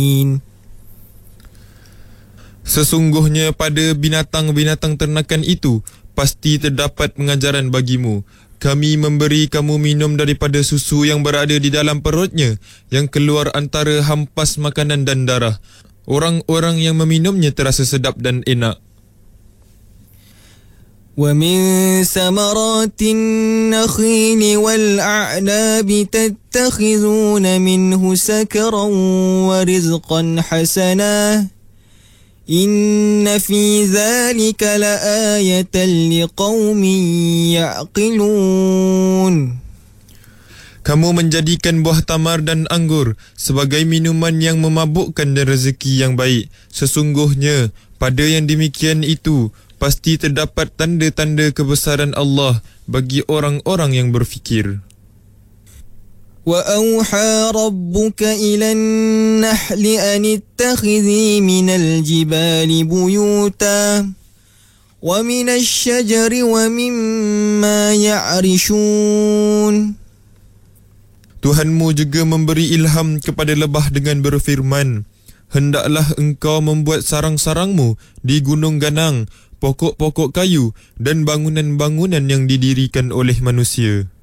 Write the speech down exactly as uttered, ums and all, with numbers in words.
Sesungguhnya pada binatang-binatang ternakan itu pasti terdapat pengajaran bagimu. Kami memberi kamu minum daripada susu yang berada di dalam perutnya, yang keluar antara hampas makanan dan darah. Orang-orang yang meminumnya terasa sedap dan enak. وَمِن ثَمَرَاتِ النَّخِيلِ وَالْأَعْنَابِ تَتَّخِذُونَ مِنْهُ سَكَرًا وَرِزْقًا حَسَنًا إِنَّ فِي ذَلِكَ لَآيَةً لِقَوْمٍ يَعْقِلُونَ. Kamu menjadikan buah tamar dan anggur sebagai minuman yang memabukkan dan rezeki yang baik. Sesungguhnya pada yang demikian itu pasti terdapat tanda-tanda kebesaran Allah bagi orang-orang yang berfikir. وَأَوْحَى رَبُّكَ إِلَى النَّحْلِ أَنِ اتَّخِذِي مِنَ الْجِبَالِ بُيُوتًا وَمِنَ الشَّجَرِ وَمِمَّا يَعْرِشُونَ. Tuhanmu juga memberi ilham kepada lebah dengan berfirman, hendaklah engkau membuat sarang-sarangmu di gunung ganang, pokok-pokok kayu dan bangunan-bangunan yang didirikan oleh manusia.